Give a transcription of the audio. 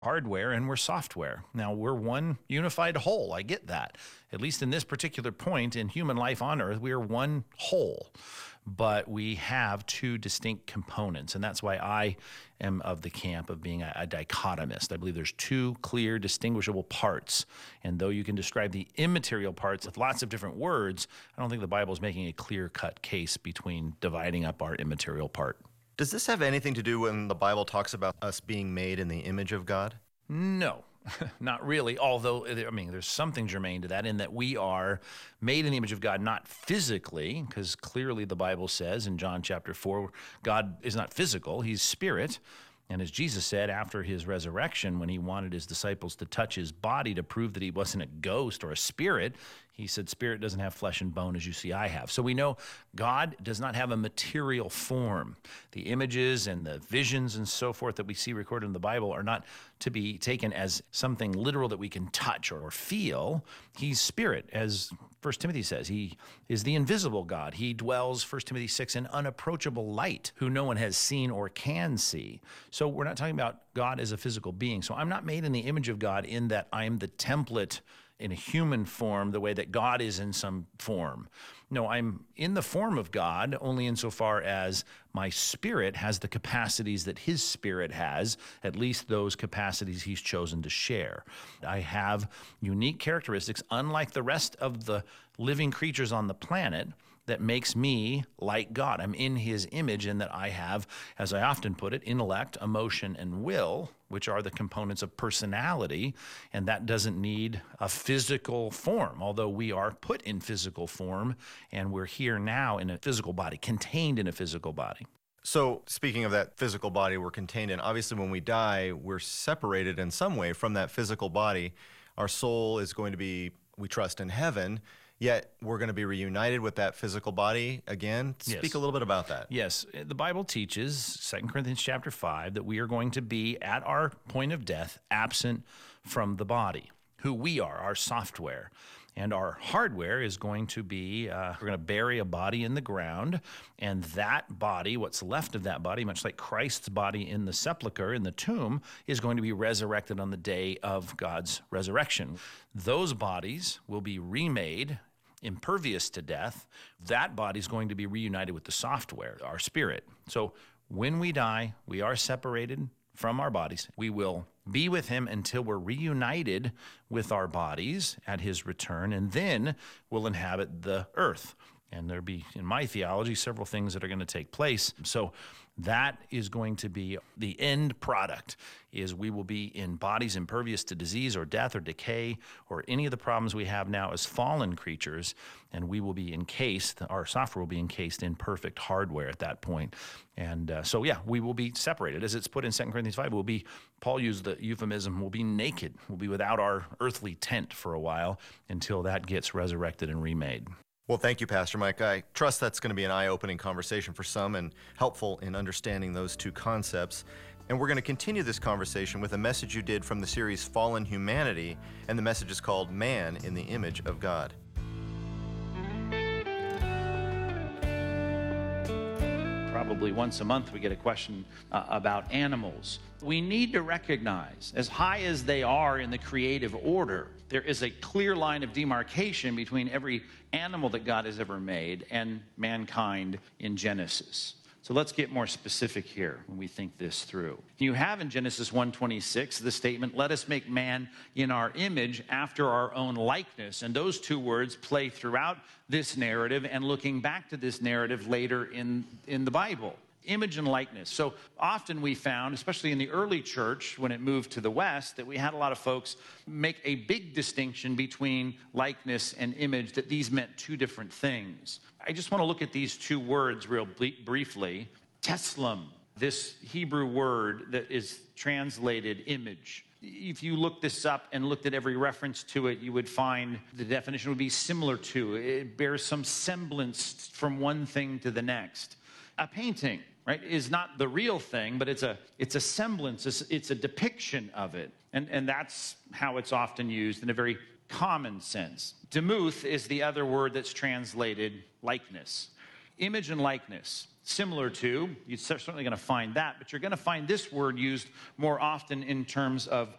hardware and we're software. Now, we're one unified whole. I get that. At least in this particular point in human life on earth, we are one whole. But we have two distinct components, and that's why I am of the camp of being a dichotomist. I believe there's two clear, distinguishable parts, and though you can describe the immaterial parts with lots of different words, I don't think the Bible is making a clear-cut case between dividing up our immaterial part. Does this have anything to do when the Bible talks about us being made in the image of God? No, not really. Although, I mean, there's something germane to that in that we are made in the image of God, not physically, because clearly the Bible says in John chapter 4, God is not physical, he's spirit. And as Jesus said after his resurrection, when he wanted his disciples to touch his body to prove that he wasn't a ghost or a spirit, he said, spirit doesn't have flesh and bone as you see I have. So we know God does not have a material form. The images and the visions and so forth that we see recorded in the Bible are not to be taken as something literal that we can touch or feel. He's spirit, as 1 Timothy says. He is the invisible God. He dwells, 1 Timothy 6, in unapproachable light, who no one has seen or can see. So we're not talking about God as a physical being. So I'm not made in the image of God in that I am the template in a human form the way that God is in some form. No, I'm in the form of God only insofar as my spirit has the capacities that his spirit has, at least those capacities he's chosen to share. I have unique characteristics, unlike the rest of the living creatures on the planet, that makes me like God. I'm in his image in that I have, as I often put it, intellect, emotion, and will, which are the components of personality, and that doesn't need a physical form, although we are put in physical form, and we're here now in a physical body, contained in a physical body. So speaking of that physical body we're contained in, obviously when we die, we're separated in some way from that physical body. Our soul is going to be, we trust, in heaven, yet we're going to be reunited with that physical body again. Speak a little bit about that. Yes. The Bible teaches, 2 Corinthians chapter 5, that we are going to be, at our point of death, absent from the body, who we are, our software. And our hardware is going to be, we're going to bury a body in the ground, and that body, what's left of that body, much like Christ's body in the sepulcher, in the tomb, is going to be resurrected on the day of God's resurrection. Those bodies will be remade, impervious to death. That body is going to be reunited with the software, our spirit. So when we die, we are separated from our bodies. We will be with him until we're reunited with our bodies at his return, and then we'll inhabit the earth. And there'll be, in my theology, several things that are going to take place. So that is going to be the end product, is we will be in bodies impervious to disease or death or decay or any of the problems we have now as fallen creatures, and we will be encased, our software will be encased in perfect hardware at that point. And so, we will be separated. As it's put in 2 Corinthians 5, Paul used the euphemism, we'll be naked. We'll be without our earthly tent for a while until that gets resurrected and remade. Well, thank you, Pastor Mike. I trust that's going to be an eye-opening conversation for some and helpful in understanding those two concepts. And we're going to continue this conversation with a message you did from the series Fallen Humanity, and the message is called Man in the Image of God. Probably once a month we get a question about animals. We need to recognize, as high as they are in the creative order, there is a clear line of demarcation between every animal that God has ever made and mankind in Genesis. So let's get more specific here when we think this through. You have in Genesis 1:26 the statement, let us make man in our image after our own likeness. And those two words play throughout this narrative and looking back to this narrative later in the Bible. Image and likeness. So often we found, especially in the early church when it moved to the West, that we had a lot of folks make a big distinction between likeness and image, that these meant two different things. I just want to look at these two words real briefly. Teslim, this Hebrew word that is translated image. If you look this up and looked at every reference to it, you would find the definition would be similar to. It bears some semblance from one thing to the next. A painting, right, is not the real thing, but it's a semblance, it's a depiction of it. And that's how it's often used in a very common sense. Demuth is the other word that's translated likeness. Image and likeness. similar to. You're certainly going to find that, but you're going to find this word used more often in terms of